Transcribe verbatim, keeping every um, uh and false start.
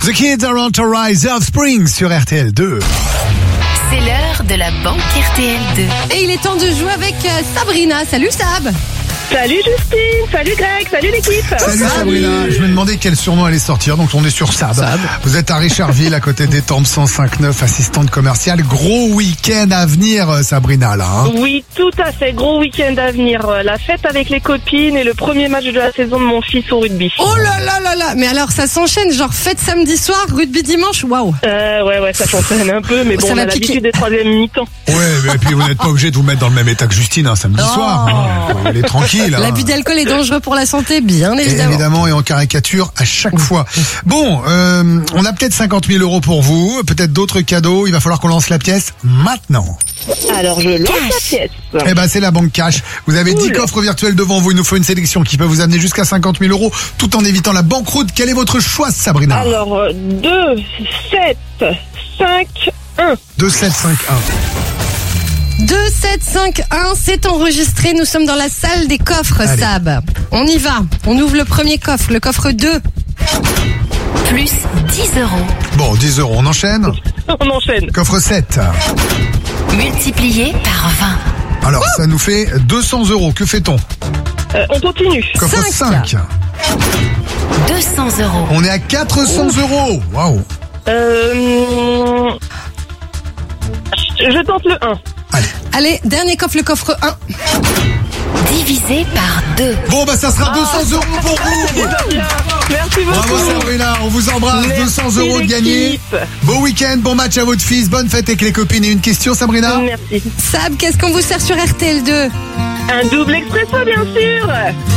The Kids Are On to Rise, Offspring sur R T L deux. C'est l'heure de la banque R T L deux. Et il est temps de jouer avec euh, Sabrina. Salut Sab. Salut Justine, salut Greg, salut l'équipe. Salut Sabrina, je me demandais quel surnom allait sortir, donc on est sur Sab. Sab. Vous êtes à Richardville, à côté d'Étampes, cent cinq neuf, assistante commerciale. Gros week-end à venir, Sabrina, là. Hein. Oui, tout à fait, gros week-end à venir. La fête avec les copines et le premier match de la saison de mon fils au rugby. Oh là là là là. Mais alors ça s'enchaîne, genre fête samedi soir, rugby dimanche, waouh. Euh, ouais, ouais, ça s'enchaîne un peu, mais bon, Ça on va a piquer. l'habitude des troisième mi-temps. Ouais, mais puis vous n'êtes pas obligé de vous mettre dans le même état que Justine, un samedi Oh. soir. Hein. Elle est tranquille. Hein. L'abus d'alcool est dangereux pour la santé, bien Et évidemment. évidemment, et en caricature à chaque fois. Bon, euh, on a peut-être cinquante mille euros pour vous, peut-être d'autres cadeaux. Il va falloir qu'on lance la pièce maintenant. Alors, je lance la pièce. Eh ben, c'est la banque cash. Vous avez dix Cool. coffres virtuels devant vous. Il nous faut une sélection qui peut vous amener jusqu'à cinquante mille euros tout en évitant la banqueroute. Quel est votre choix, Sabrina? Alors, euh, deux, sept, cinq, un. deux, sept, cinq, un. deux, sept, cinq, un, c'est enregistré. Nous sommes dans la salle des coffres, Allez. Sab. On y va. On ouvre le premier coffre, le coffre deux. Plus dix euros. Bon, dix euros, on enchaîne. On enchaîne. Coffre sept. Multiplié par vingt. Alors, ça nous fait deux cents euros. Que fait-on? Euh, on continue. Coffre Cinq. cinq. deux cents euros. On est à quatre cents euros. Waouh. Euh, je tente le un. Allez. Allez, dernier coffre, le coffre un. Divisé par deux. Bon, bah, ça sera deux cents euros pour vous. Bien. Merci beaucoup. Bravo Sabrina, on vous embrasse. Merci, deux cents euros de gagner. l'équipe. Bon week-end, bon match à votre fils, bonne fête avec les copines. Et une question, Sabrina? Merci. Sab, qu'est-ce qu'on vous sert sur R T L deux? Un double expresso, bien sûr.